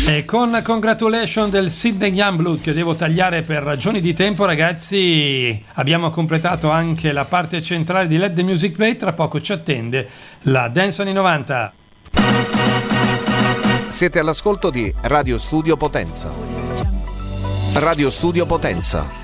E con Congratulation del Sidney Youngblood, che devo tagliare per ragioni di tempo, ragazzi, abbiamo completato anche la parte centrale di Let the Music Play. Tra poco ci attende la Dance anni 90. Siete all'ascolto di Radio Studio Potenza. Radio Studio Potenza.